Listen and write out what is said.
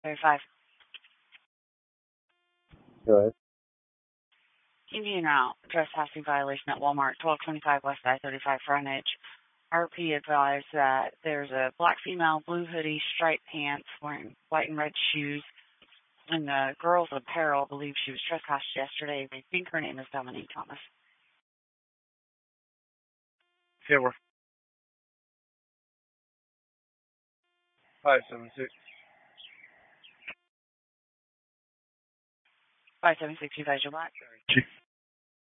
35. Go ahead. Indian route, trespassing violation at Walmart, 1225 West I-35 frontage. RP advised that there's a black female, blue hoodie, striped pants, wearing white and red shoes, and the girl's apparel. I believe she was trespassed yesterday. They think her name is Dominique Thomas. Yeah, we're 576. 576, you guys are black.